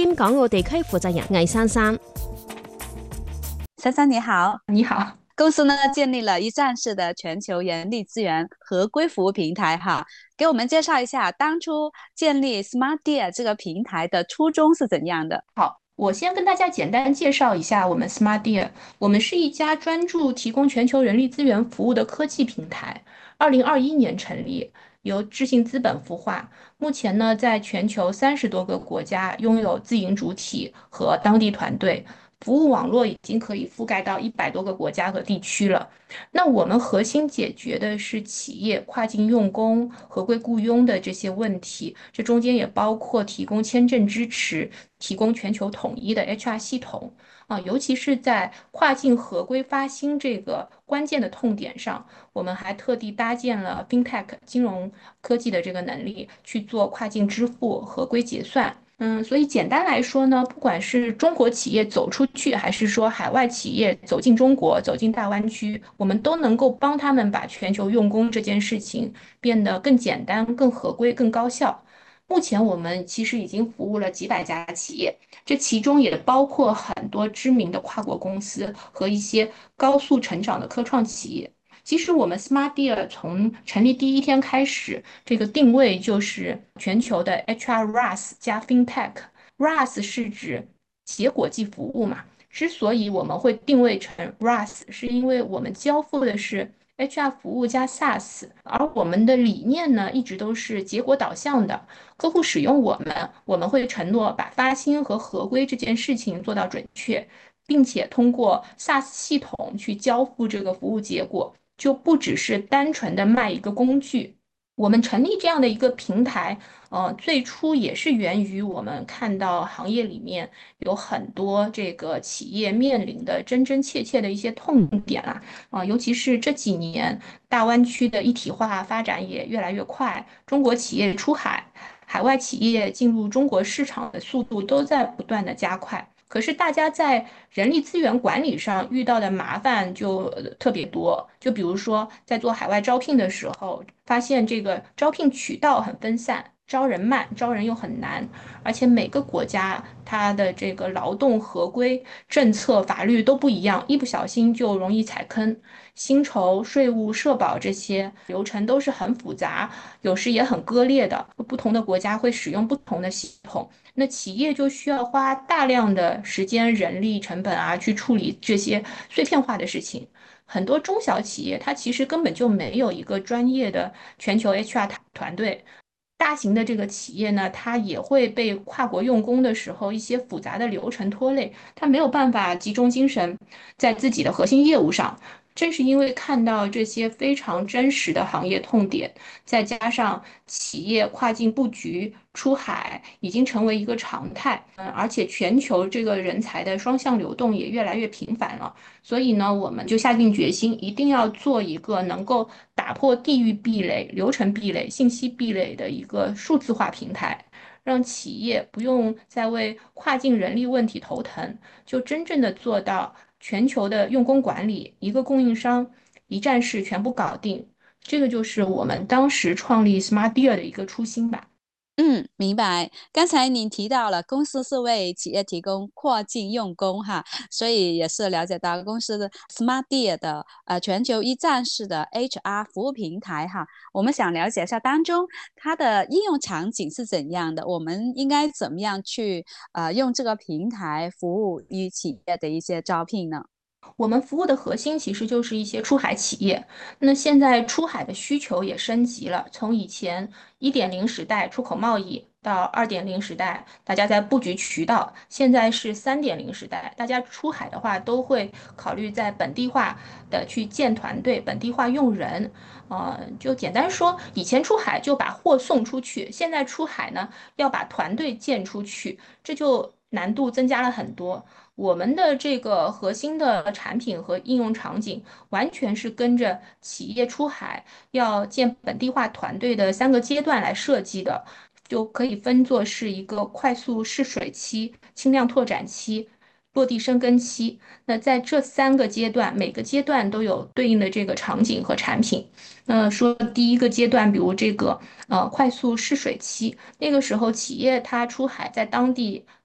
兼港澳地區負責人魏珊珊。 珊珊你好。 你好。 公司呢建立了一站式的全球人力资源合规服务平台哈，给我们介绍一下当初建立 SmartDear 这个平台的初衷是怎样的？ 好，我先跟大家简单介绍一下我们 SmartDear。我们是一家专注提供全球人力资源服务的科技平台，2021年成立，由智信资本孵化。目前呢，在全球30多个国家拥有自营主体和当地团队，服务网络已经可以覆盖到100多个国家和地区了。那我们核心解决的是企业跨境用工、合规雇佣的这些问题，这中间也包括提供签证支持，提供全球统一的 HR 系统啊，尤其是在跨境合规发薪这个关键的痛点上，我们还特地搭建了 FinTech 金融科技的这个能力，去做跨境支付、合规结算。所以简单来说呢，不管是中国企业走出去，还是说海外企业走进中国、走进大湾区，我们都能够帮他们把全球用工这件事情变得更简单、更合规、更高效。目前我们其实已经服务了几百家企业，这其中也包括很多知名的跨国公司和一些高速成长的科创企业。其实我们 SmartDear 从成立第一天开始，这个定位就是全球的 HR RaaS 加 FinTech。RaaS 是指结果即服务嘛。之所以我们会定位成 RaaS，是因为我们交付的是 HR 服务加 SaaS，而我们的理念呢，一直都是结果导向的。客户使用我们会承诺把发薪和合规这件事情做到准确，并且通过 SaaS 系统去交付这个服务结果。就不只是单纯的卖一个工具。我们成立这样的一个平台，最初也是源于我们看到行业里面有很多这个企业面临的真真切切的一些痛点啦，尤其是这几年大湾区的一体化发展也越来越快，中国企业出海，海外企业进入中国市场的速度都在不断的加快。可是大家在人力资源管理上遇到的麻烦就特别多，就比如说在做海外招聘的时候，发现这个招聘渠道很分散，招人慢，招人又很难，而且每个国家它的这个劳动合规政策法律都不一样，一不小心就容易踩坑。薪酬、税务、社保这些流程都是很复杂，有时也很割裂的，不同的国家会使用不同的系统。那企业就需要花大量的时间、人力成本啊，去处理这些碎片化的事情。很多中小企业，它其实根本就没有一个专业的全球 HR 团队。大型的这个企业呢，它也会被跨国用工的时候一些复杂的流程拖累，它没有办法集中精神在自己的核心业务上。正是因为看到这些非常真实的行业痛点，再加上企业跨境布局、出海已经成为一个常态，而且全球这个人才的双向流动也越来越频繁了，所以呢，我们就下定决心，一定要做一个能够打破地域壁垒、流程壁垒、信息壁垒的一个数字化平台，让企业不用再为跨境人力问题头疼，就真正的做到全球的用工管理，一个供应商一站式全部搞定。这个就是我们当时创立 SmartDear 的一个初心吧。 嗯，明白。刚才您提到了公司是为企业提供跨境用工哈，所以也是了解到公司的 SmartDear 的全球一站式的 HR 服务平台哈。我们想了解一下当中它的应用场景是怎样的，我们应该怎么样去用这个平台服务于企业的一些招聘呢？ 我们服务的核心其实就是一些出海企业。那现在出海的需求也升级了，从以前1.0时代出口贸易到2.0时代，大家在布局渠道，现在是3.0时代，大家出海的话都会考虑在本地化的去建团队，本地化用人。就简单说，以前出海就把货送出去，现在出海呢要把团队建出去，这就难度增加了很多。我们的这个核心的产品和应用场景，完全是跟着企业出海要建本地化团队的3个阶段来设计的，就可以分作是一个快速试水期、轻量拓展期、落地生根期。那在这3个阶段，每个阶段都有对应的这个场景和产品。那说第一个阶段，比如这个快速试水期，那个时候企业它出海在当地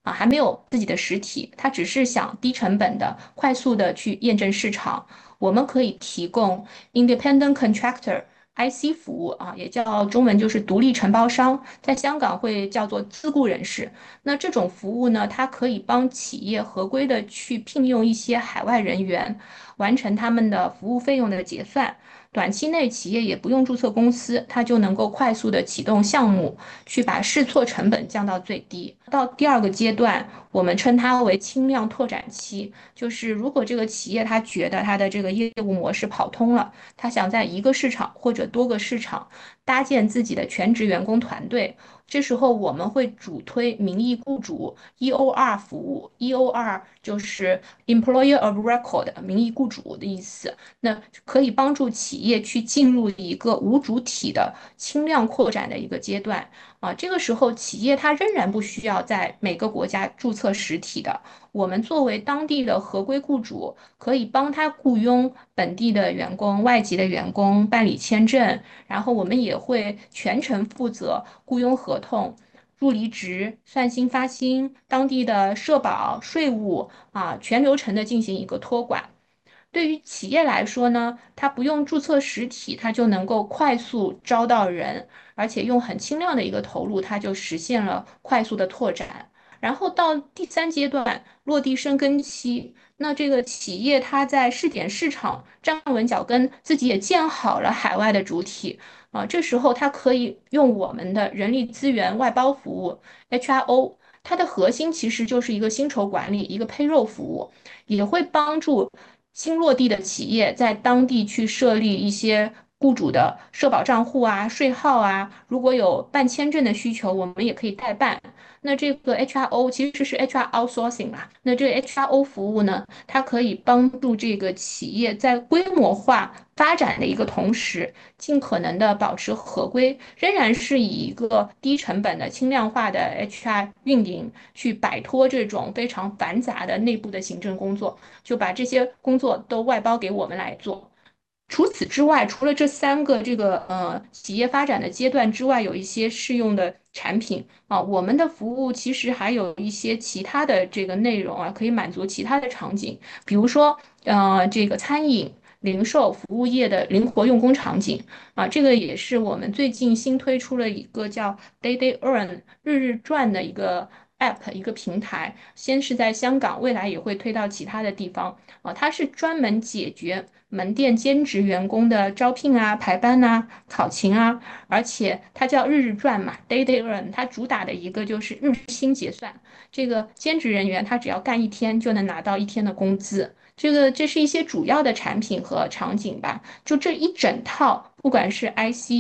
还没有自己的实体，他只是想低成本的、快速的去验证市场，我们可以提供 independent contractor。IC 服务也叫中文就是独立承包商，在香港会叫做自雇人士。那这种服务呢，它可以帮企业合规的去聘用一些海外人员，完成他们的服务费用的结算。短期内企业也不用注册公司，它就能够快速的启动项目，去把试错成本降到最低。到第二个阶段，我们称它为轻量拓展期，就是如果这个企业它觉得它的这个业务模式跑通了，它想在一个市场或者多个市场搭建自己的全职员工团队，这时候我们会主推名义雇主 EOR 服务。EOR 就是 Employer of Record， 名义雇主的意思。那可以帮助企业去进入一个无主体的轻量扩展的一个阶段这个时候企业它仍然不需要在每个国家注册实体的，我们作为当地的合规雇主，可以帮他雇佣本地的员工、外籍的员工办理签证，然后我们也会全程负责雇佣合同、入离职、算薪发薪、当地的社保、税务全流程的进行一个托管。对于企业来说呢，它不用注册实体，它就能够快速招到人，而且用很轻量的一个投入，它就实现了快速的拓展。然后到第三阶段落地生根期，那这个企业它在试点市场站稳脚跟，自己也建好了海外的主体这时候它可以用我们的人力资源外包服务 HRO。它的核心其实就是一个薪酬管理，一个 payroll 服务，也会帮助新落地的企业在当地去设立一些雇主的社保账户税号如果有办签证的需求，我们也可以代办。那这个 HRO 其实是 HR outsourcing 啦。那这个 HRO 服务呢，它可以帮助这个企业在规模化发展的一个同时，尽可能的保持合规，仍然是以一个低成本的轻量化的 HR 运营，去摆脱这种非常繁杂的内部的行政工作，就把这些工作都外包给我们来做。除此之外，除了这三个企业发展的阶段之外，有一些适用的产品我们的服务其实还有一些其他的这个内容可以满足其他的场景，比如说这个餐饮、零售服务业的灵活用工场景这个也是我们最近新推出了一个叫 Day Earn 日日赚的一个 App 一个平台，先是在香港，未来也会推到其他的地方它是专门解决门店兼职员工的招聘排班考勤而且它叫日日赚嘛 ，Day Earn， 它主打的一个就是日薪结算，这个兼职人员他只要干一天就能拿到一天的工资。这是一些主要的产品和场景吧，就这一整套，不管是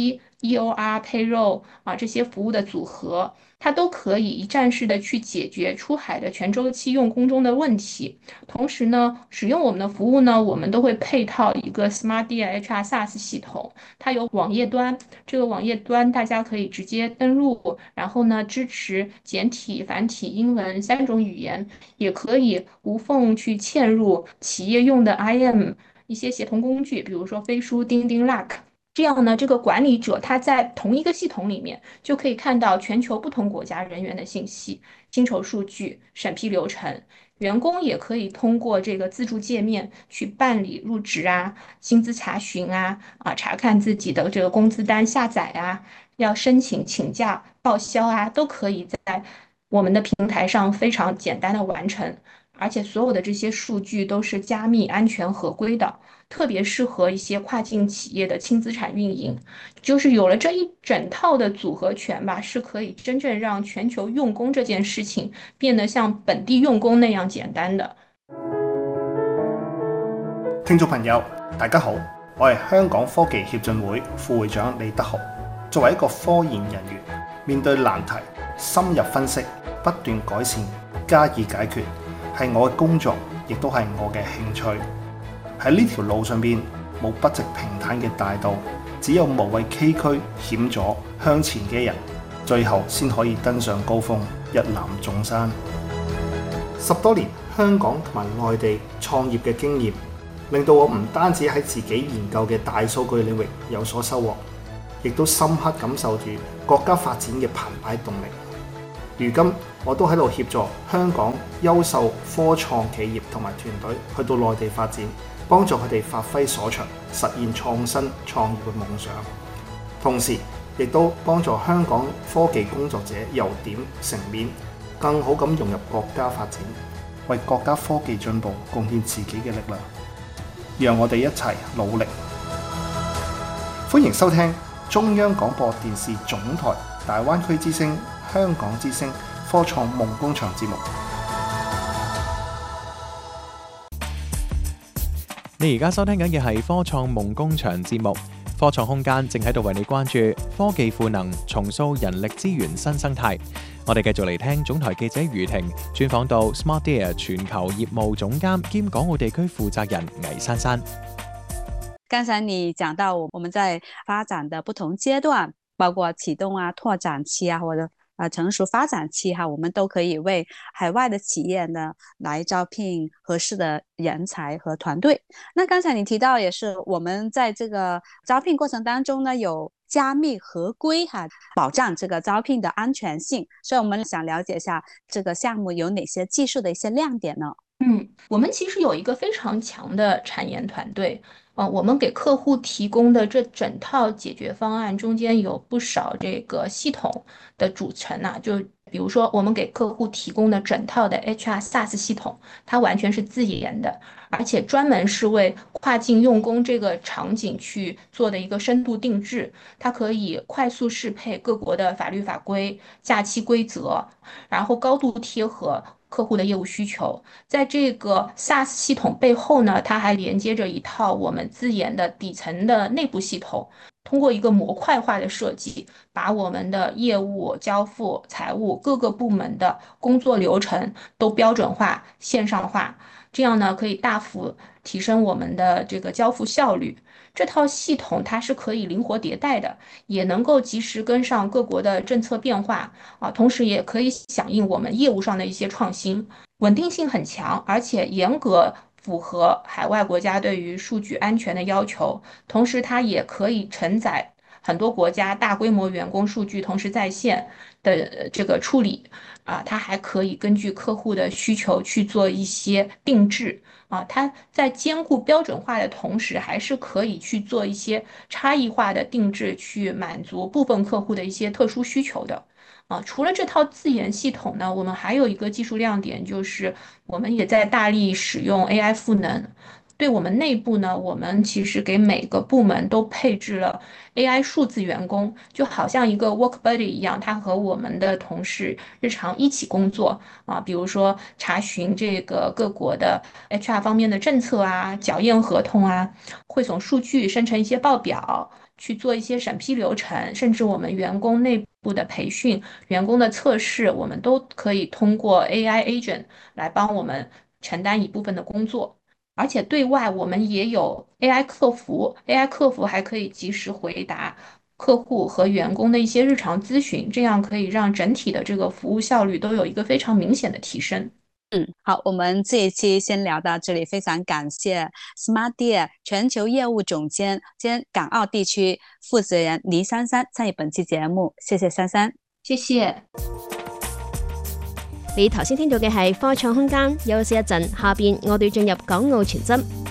IC、EOR、Payroll 这些服务的组合，它都可以一站式的去解决出海的全周期用工中的问题。同时呢，使用我们的服务呢，我们都会配套一个 SmartDear HR SaaS 系统，它有网页端，这个网页端大家可以直接登录，然后呢支持简体、繁体、英文3种语言，也可以无缝去嵌入企业用的 IM 一些协同工具，比如说飞书、钉钉、Lack。这样呢，这个管理者他在同一个系统里面就可以看到全球不同国家人员的信息、薪酬数据、审批流程。员工也可以通过这个自助界面去办理入职薪资查询查看自己的这个工资单下载要申请请假报销都可以在我们的平台上非常简单的完成。而且所有的这些数据都是加密、安全、合规的，特别适合一些跨境企业的轻资产运营。就是有了这一整套的组合拳吧，是可以真正让全球用工这件事情变得像本地用工那样简单的。 聽眾朋友，大家好，我係香港科技協進會副會長李德豪。作為一個科研人員，面對難題，深入分析，不斷改善，加以解決，係我嘅工作，亦都係我嘅興趣。喺呢條路上邊，冇不直平坦嘅大道，只有無畏崎嶇險阻向前嘅人，最後先可以登上高峰，一覽眾山。10多年香港同埋內地創業嘅經驗，令到我唔單止喺自己研究嘅大數據領域有所收穫，亦都深刻感受住國家發展嘅澎湃動力。如今我都喺度協助香港優秀科創企業同埋團隊去到內地發展，幫助佢哋發揮所長，實現創新創業嘅夢想。同時亦都幫助香港科技工作者由點成面，更好咁融入國家發展，為國家科技進步貢獻自己嘅力量。讓我哋一齊努力。歡迎收聽中央廣播電視總台大灣區之聲、香港之聲科創夢工場節目。 你而家收聽緊嘅係科創夢工場節目，科創空間正喺度為你關注科技賦能，重塑人力資源新生態。我哋繼續嚟聽總台記者余婷專訪到 SmartDear 全球業務總監兼港澳地區負責人魏珊珊。 剛才你講到我們在發展的不同階段，包括啟動啊、拓展期啊，或者成熟發展期哈，我們都可以為海外的企業呢來招聘合適的人才和團隊。那剛才你提到也是我們在這個招聘過程當中呢有加密合規哈，保障這個招聘的安全性，所以我們想了解一下這個項目有哪些技術的一些亮點呢？ 我們其實有一個非常強的產研團隊，我們給客戶提供的這整套解決方案中間有不少這個系統的組成啊，就比如說我們給客戶提供的整套的 HR SaaS 系統，它完全是自研的，而且專門是為跨境用工這個場景去做的一個深度定制，它可以快速適配各國的法律法規、假期規則，然後高度貼合客戶的業務需求。在這個 SaaS 系統背後呢，它還連接着一套我們自研的底層的內部系統，通過一個模塊化的設計，把我們的業務、交付、財務各個部門的工作流程都標準化、線上化，這樣呢可以大幅提升我們的這個交付效率。這套系統它是可以靈活迭代的，也能夠及時跟上各國的政策變化啊，同時也可以響應我們業務上的一些創新，穩定性很強，而且嚴格符合海外國家對於數據安全的要求，同時它也可以承載很多國家大規模員工數據同時在線的這個處理啊，它還可以根據客戶的需求去做一些定制啊，它在兼顧標準化的同時，還是可以去做一些差異化的定制，去滿足部分客戶的一些特殊需求的。除了這套自研系統呢，我們還有一個技術亮點，就是我們也在大力使用 AI 賦能。對我們內部呢，我們其實給每個部門都配置了 AI 數字員工，就好像一個 work buddy 一樣，他和我們的同事日常一起工作啊，比如說查詢這個各國的 HR 方面的政策啊，校驗合同啊，匯總數據，生成一些報表，去做一些審批流程，甚至我們員工內部的培訓、員工的測試，我們都可以通過 AI agent 來幫我們承擔一部分的工作。而且對外我們也有 AI 客服 ，AI 客服還可以及時回答客戶和員工的一些日常諮詢，這樣可以讓整體的這個服務效率都有一個非常明顯的提升。 好，我們這一期先聊到這裡，非常感謝 SmartDear 全球業務總監兼港澳地區負責人黎珊珊參與本期節目，謝謝珊珊。 謝謝。 你頭先聽到嘅係科創空間，休息一陣，下邊我哋進入港澳傳真。